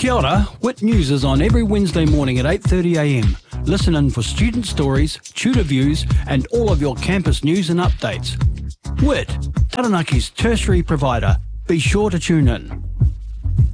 Kia ora, WIT News is on every Wednesday morning at 8:30am. Listen in for student stories, tutor views and all of your campus news and updates. WIT, Taranaki's tertiary provider. Be sure to tune in.